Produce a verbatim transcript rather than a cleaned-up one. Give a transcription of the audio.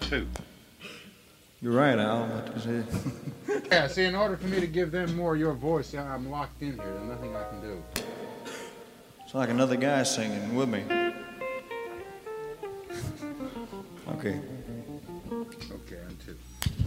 too. You're right, Al. What is it? Yeah, see, in order for me to give them more of your voice, I'm locked in here. There's nothing I can do. It's like another guy singing with me. Okay. Okay, I'm two.